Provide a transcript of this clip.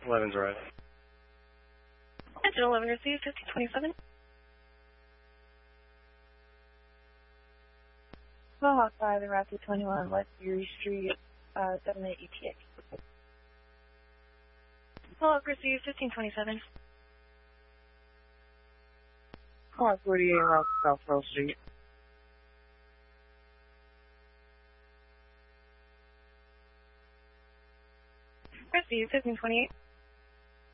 11's right. Engine 11 received, 1527. Mohawk 5 and Rocky 21, West Erie Street, 78 ETA. Mohawk received, 1527. Mohawk 48 and Rocky South Pearl Street. Received, 1528.